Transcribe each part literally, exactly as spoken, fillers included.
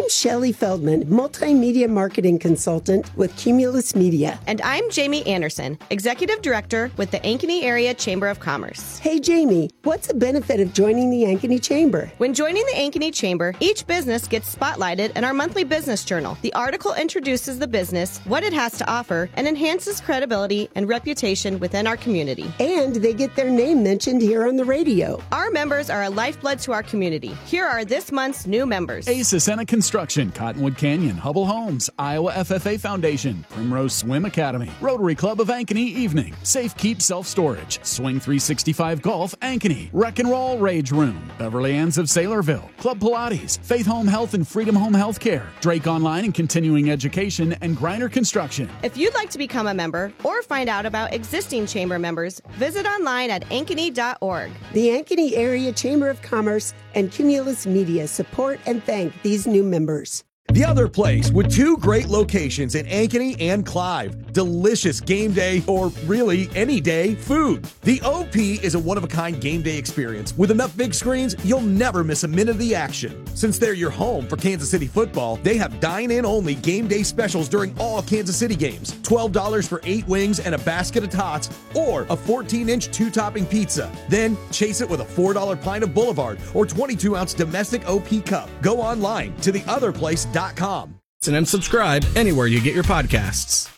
I'm Shelley Feldman, multimedia marketing consultant with Cumulus Media. And I'm Jamie Anderson, Executive Director with the Ankeny Area Chamber of Commerce. Hey, Jamie, what's the benefit of joining the Ankeny Chamber? When joining the Ankeny Chamber, each business gets spotlighted in our monthly business journal. The article introduces the business, what it has to offer, and enhances credibility and reputation within our community. And they get their name mentioned here on the radio. Our members are a lifeblood to our community. Here are this month's new members. Ace Ascena Construction, Cottonwood Canyon, Hubble Homes, Iowa F F A Foundation, Primrose Swim Academy, Rotary Club of Ankeny Evening, Safe Keep Self Storage, Swing three sixty-five Golf Ankeny, Wreck and Roll Rage Room, Beverly Ann's of Saylorville, Club Pilates, Faith Home Health and Freedom Home Healthcare, Drake Online and Continuing Education, and Griner Construction. If you'd like to become a member or find out about existing chamber members, visit online at ankeny dot org. The Ankeny Area Chamber of Commerce and Cumulus Media support and thank these new members. The Other Place, with two great locations in Ankeny and Clive. Delicious game day, or really any day, food. The O P is a one-of-a-kind game day experience. With enough big screens, you'll never miss a minute of the action. Since they're your home for Kansas City football, they have dine-in only game day specials during all Kansas City games. twelve dollars for eight wings and a basket of tots, or a fourteen inch two-topping pizza. Then chase it with a four dollar pint of Boulevard or twenty-two ounce domestic O P cup. Go online to the other place dot com. And subscribe anywhere you get your podcasts.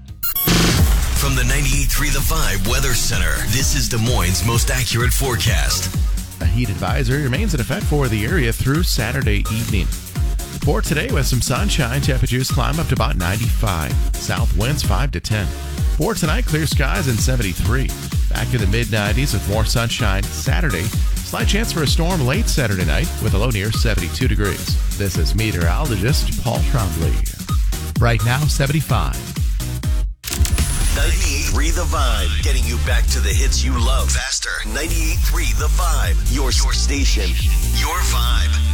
From the ninety-eight point three The Vibe Weather Center, this is Des Moines' most accurate forecast. A heat advisory remains in effect for the area through Saturday evening. For today, with some sunshine, temperatures climb up to about ninety-five. South winds five to ten. For tonight, clear skies and seventy-three. Back to the mid nineties with more sunshine Saturday. Slight chance for a storm late Saturday night with a low near seventy-two degrees. This is meteorologist Paul Trombley. Right now, seventy-five. ninety-eight point three The Vibe, getting you back to the hits you love faster. ninety-eight point three The Vibe, your, your station, your vibe.